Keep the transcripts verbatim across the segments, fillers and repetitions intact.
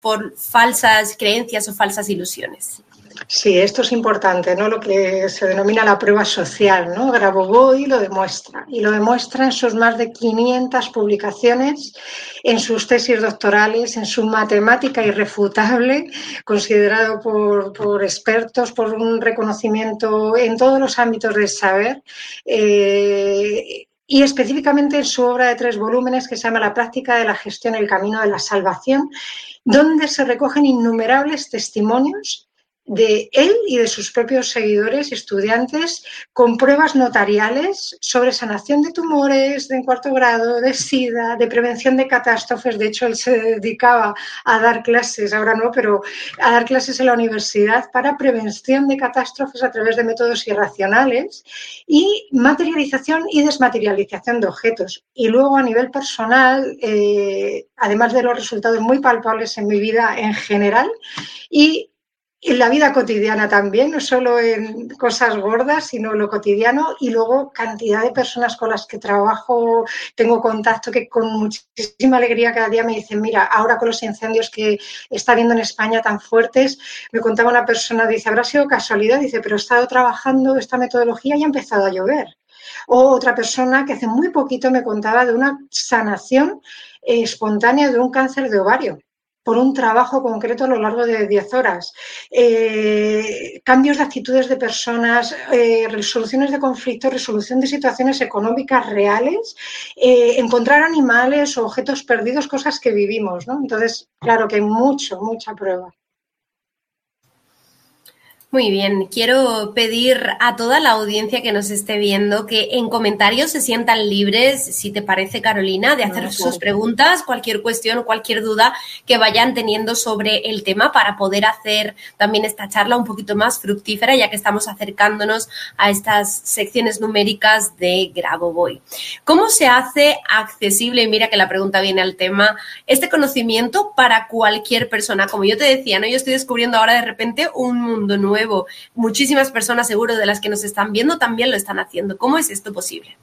por falsas creencias o falsas ilusiones. Sí, esto es importante, ¿no? Lo que se denomina la prueba social, ¿no? Grabovoi lo demuestra y lo demuestra en sus más de quinientas publicaciones, en sus tesis doctorales, en su matemática irrefutable, considerado por, por expertos, por un reconocimiento en todos los ámbitos del saber. Eh, y específicamente en su obra de tres volúmenes que se llama La práctica de la gestión, el camino de la salvación, donde se recogen innumerables testimonios de él y de sus propios seguidores y estudiantes con pruebas notariales sobre sanación de tumores de en cuarto grado, de SIDA, de prevención de catástrofes. De hecho, él se dedicaba a dar clases, ahora no, pero a dar clases en la universidad para prevención de catástrofes a través de métodos irracionales y materialización y desmaterialización de objetos. Y luego, a nivel personal, eh, además de los resultados muy palpables en mi vida en general y en la vida cotidiana también, no solo en cosas gordas, sino lo cotidiano, y luego cantidad de personas con las que trabajo, tengo contacto, que con muchísima alegría cada día me dicen, mira, ahora con los incendios que está habiendo en España tan fuertes, me contaba una persona, dice, habrá sido casualidad, dice, pero he estado trabajando esta metodología y ha empezado a llover. O otra persona que hace muy poquito me contaba de una sanación eh, espontánea de un cáncer de ovario, por un trabajo concreto a lo largo de diez horas. Eh, cambios de actitudes de personas, eh, resoluciones de conflictos, resolución de situaciones económicas reales, eh, encontrar animales o objetos perdidos, cosas que vivimos, ¿no? Entonces, claro que hay mucho, mucha prueba. Muy bien, quiero pedir a toda la audiencia que nos esté viendo que en comentarios se sientan libres, si te parece, Carolina, de hacer sus preguntas, cualquier cuestión, cualquier duda que vayan teniendo sobre el tema para poder hacer también esta charla un poquito más fructífera, ya que estamos acercándonos a estas secciones numéricas de Grabovoi. ¿Cómo se hace accesible, y mira que la pregunta viene al tema, este conocimiento para cualquier persona? Como yo te decía, ¿no? Yo estoy descubriendo ahora de repente un mundo nuevo. Muchísimas personas, seguro, de las que nos están viendo también lo están haciendo. ¿Cómo es esto posible?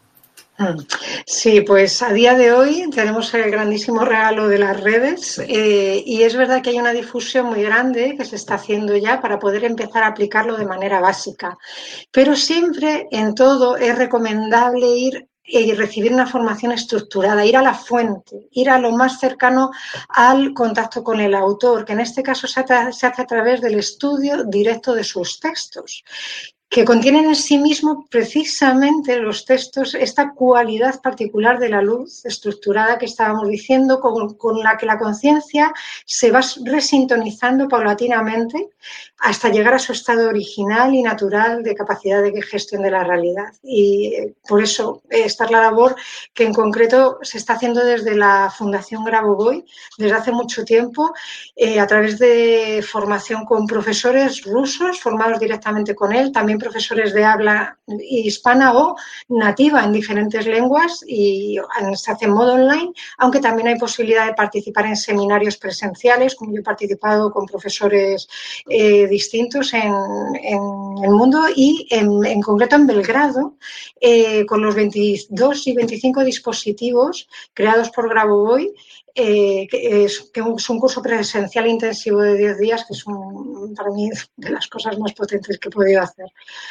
Sí, pues a día de hoy tenemos el grandísimo regalo de las redes eh, y es verdad que hay una difusión muy grande que se está haciendo ya para poder empezar a aplicarlo de manera básica. Pero siempre, en todo, es recomendable ir y recibir una formación estructurada, ir a la fuente, ir a lo más cercano al contacto con el autor, que en este caso se hace a través del estudio directo de sus textos, que contienen en sí mismo precisamente los textos esta cualidad particular de la luz estructurada que estábamos diciendo, con, con la que la conciencia se va resintonizando paulatinamente hasta llegar a su estado original y natural de capacidad de gestión de la realidad. Y por eso esta es la labor que en concreto se está haciendo desde la Fundación Grabovoi desde hace mucho tiempo, eh, a través de formación con profesores rusos formados directamente con él, también profesores de habla hispana o nativa en diferentes lenguas, y se hace en modo online, aunque también hay posibilidad de participar en seminarios presenciales, como yo he participado con profesores eh, distintos en, en el mundo, y en, en concreto en Belgrado, eh, con los veintidós y veinticinco dispositivos creados por Grabovoi, Eh, que, es, que es un curso presencial intensivo de diez días, que es un, para mí de las cosas más potentes que he podido hacer.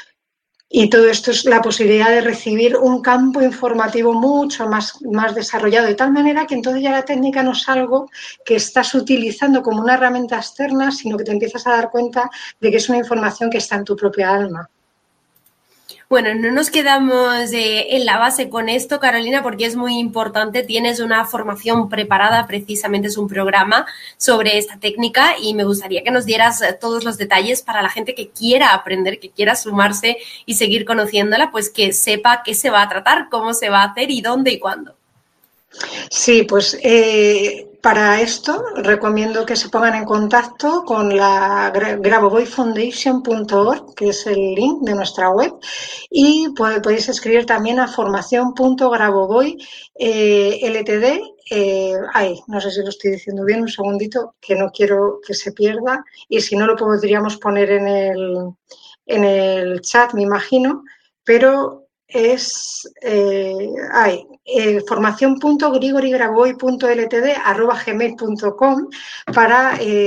Y todo esto es la posibilidad de recibir un campo informativo mucho más, más desarrollado, de tal manera que entonces ya la técnica no es algo que estás utilizando como una herramienta externa, sino que te empiezas a dar cuenta de que es una información que está en tu propia alma. Bueno, no nos quedamos eh, en la base con esto, Carolina, porque es muy importante. Tienes una formación preparada, precisamente es un programa sobre esta técnica, y me gustaría que nos dieras todos los detalles para la gente que quiera aprender, que quiera sumarse y seguir conociéndola, pues que sepa qué se va a tratar, cómo se va a hacer y dónde y cuándo. Sí, pues eh, para esto recomiendo que se pongan en contacto con la grabovoi foundation punto org, que es el link de nuestra web, y podéis escribir también a formación punto grabovoi eh, ltd. Eh, ay, no sé si lo estoy diciendo bien, un segundito, que no quiero que se pierda, y si no lo podríamos poner en el, en el chat, me imagino, pero es, eh, ay, eh, formación punto grigori grabois punto l t d arroba gmail punto com para... Eh,